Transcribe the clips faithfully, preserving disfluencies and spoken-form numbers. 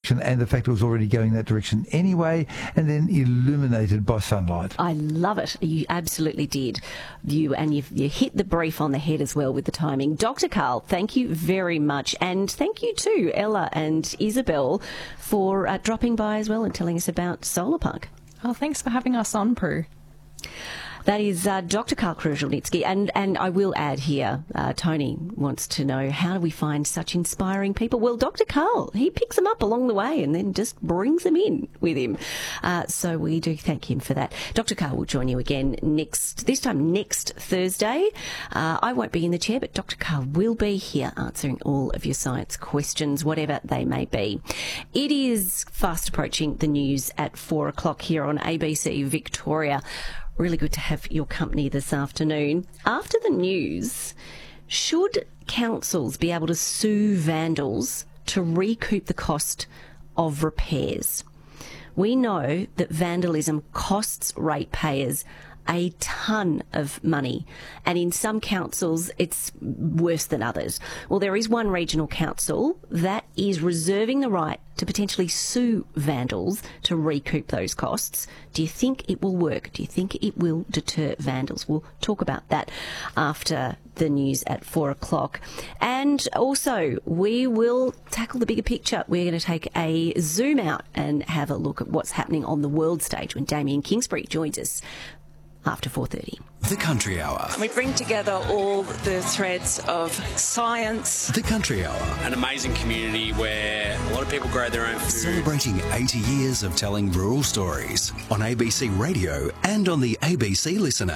direction and the fact it was already going that direction anyway, and then illuminated by sunlight. I love it. You absolutely did. You and you you hit the brief on the head as well with the timing. Doctor Karl, thank you very much, and thank you too, Ella and Isabel, for uh, dropping by as well and telling us about Solar Park. Oh, thanks for having us on, Prue. That is uh, Doctor Karl Kruszelnicki. And, and I will add here, uh, Tony wants to know, how do we find such inspiring people? Well, Doctor Karl, he picks them up along the way and then just brings them in with him. Uh, so we do thank him for that. Doctor Karl will join you again next, this time next Thursday. Uh, I won't be in the chair, but Doctor Karl will be here answering all of your science questions, whatever they may be. It is fast approaching the news at four o'clock here on A B C Victoria. Really good to have your company this afternoon. After the news, should councils be able to sue vandals to recoup the cost of repairs? We know that vandalism costs ratepayers a ton of money, and in some councils it's worse than others. Well, there is one regional council that is reserving the right to potentially sue vandals to recoup those costs. Do you think it will work? Do you think it will deter vandals? We'll talk about that after the news at four o'clock. And also, we will tackle the bigger picture. We're going to take a zoom out and have a look at what's happening on the world stage when Damien Kingsbury joins us after four thirty. The Country Hour. We bring together all the threads of science. The Country Hour. An amazing community where a lot of people grow their own food. Celebrating eighty years of telling rural stories on A B C Radio and on the A B C Listener.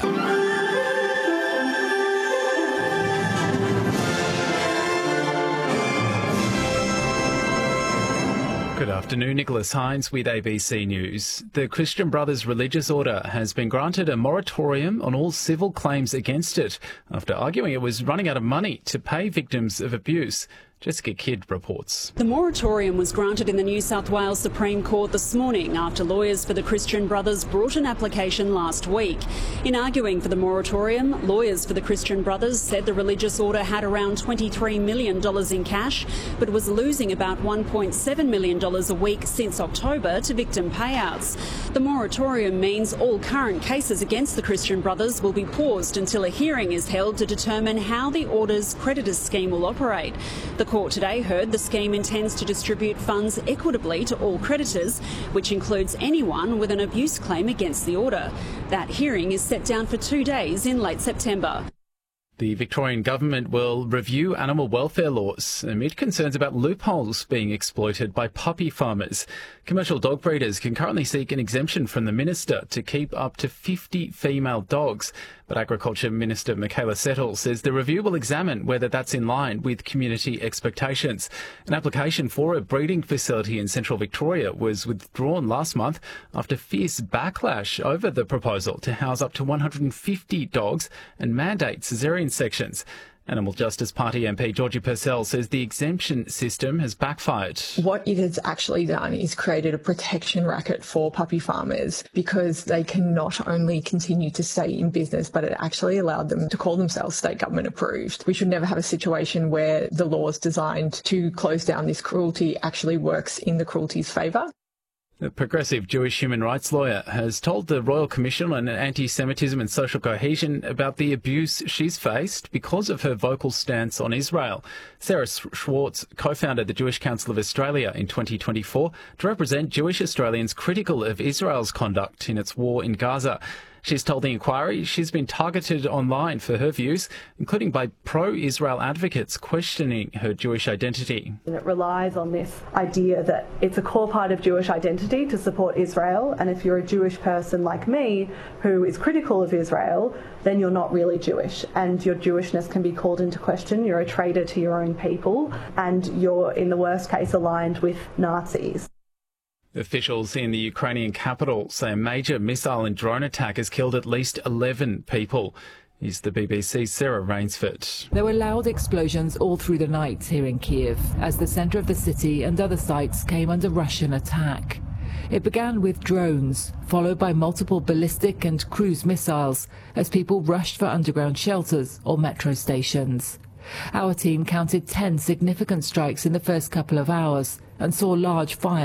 Good afternoon, Nicholas Hines with A B C News. The Christian Brothers Religious Order has been granted a moratorium on all civil claims against it after arguing it was running out of money to pay victims of abuse. Jessica Kidd reports. The moratorium was granted in the New South Wales Supreme Court this morning after lawyers for the Christian Brothers brought an application last week. In arguing for the moratorium, lawyers for the Christian Brothers said the religious order had around twenty-three million dollars in cash, but was losing about one point seven million dollars a week since October to victim payouts. The moratorium means all current cases against the Christian Brothers will be paused until a hearing is held to determine how the order's creditors scheme will operate. The court today heard the scheme intends to distribute funds equitably to all creditors, which includes anyone with an abuse claim against the order. That hearing is set down for two days in late September. The Victorian government will review animal welfare laws amid concerns about loopholes being exploited by puppy farmers. Commercial dog breeders can currently seek an exemption from the minister to keep up to fifty female dogs. But Agriculture Minister Michaela Settle says the review will examine whether that's in line with community expectations. An application for a breeding facility in central Victoria was withdrawn last month after fierce backlash over the proposal to house up to one hundred fifty dogs and mandate caesarean sections. Animal Justice Party M P Georgie Purcell says the exemption system has backfired. What it has actually done is created a protection racket for puppy farmers because they can not only continue to stay in business, but it actually allowed them to call themselves state government approved. We should never have a situation where the laws designed to close down this cruelty actually works in the cruelty's favour. The progressive Jewish human rights lawyer has told the Royal Commission on Anti-Semitism and Social Cohesion about the abuse she's faced because of her vocal stance on Israel. Sarah Schwartz co-founded the Jewish Council of Australia in twenty twenty-four to represent Jewish Australians critical of Israel's conduct in its war in Gaza. She's told the inquiry she's been targeted online for her views, including by pro-Israel advocates questioning her Jewish identity. And it relies on this idea that it's a core part of Jewish identity to support Israel, and if you're a Jewish person like me who is critical of Israel, then you're not really Jewish, and your Jewishness can be called into question. You're a traitor to your own people, and you're, in the worst case, aligned with Nazis. Officials in the Ukrainian capital say a major missile and drone attack has killed at least eleven people. Here's the B B C's Sarah Rainsford. There were loud explosions all through the night here in Kiev as the centre of the city and other sites came under Russian attack. It began with drones, followed by multiple ballistic and cruise missiles as people rushed for underground shelters or metro stations. Our team counted ten significant strikes in the first couple of hours and saw large fires.